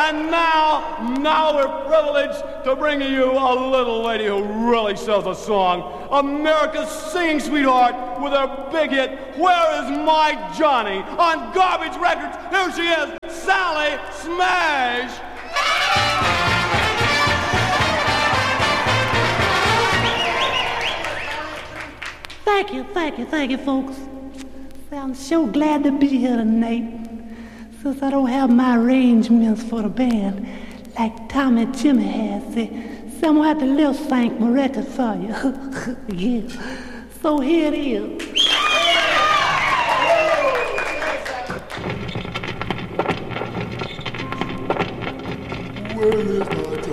And now we're privileged to bring you a little lady who really sells a song. America's singing sweetheart with her big hit, Where Is My Johnny? On Garbage Records, here she is, Sally Smash. Thank you, folks. I'm so glad to be here tonight. Since I don't have my arrangements for the band like Tommy Jimmy has, so I'm gonna have to lip sync my record for you. Yeah. So here it is. Where is